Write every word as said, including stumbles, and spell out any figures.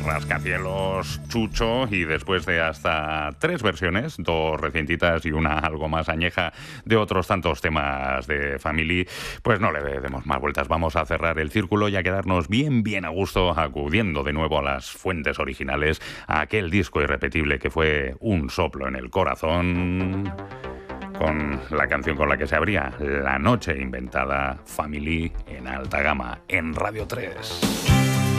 rascacielos Chucho, y después de hasta tres versiones, dos recientitas y una algo más añeja de otros tantos temas de Family, pues no le demos más vueltas. Vamos a cerrar el círculo y a quedarnos bien, bien a gusto acudiendo de nuevo a las fuentes originales, a aquel disco irrepetible que fue Un soplo en el corazón, con la canción con la que se abría La noche inventada, Family en alta gama, en Radio tres.